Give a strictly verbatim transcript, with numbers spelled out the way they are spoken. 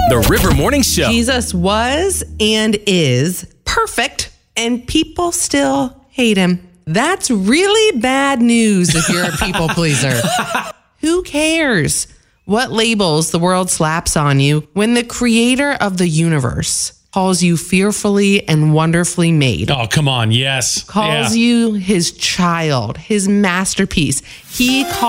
The River Morning Show. Jesus was and is perfect, and people still hate him. That's really bad news if you're a people pleaser. Who cares what labels the world slaps on you when the creator of the universe calls you fearfully and wonderfully made? Oh, come on. Yes. Calls yeah. you his child, his masterpiece. He calls